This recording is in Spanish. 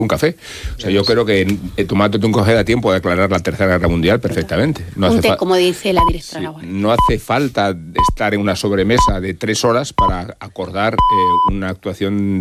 un café. O sea, yo creo que tomándote un café da tiempo de declarar la Tercera Guerra Mundial perfectamente. No como dice la directora de la Guardia. No hace falta estar en una sobremesa de 3 horas para acordar una actuación